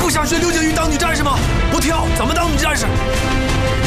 不想学刘景瑜当女战士吗？不跳怎么当女战士？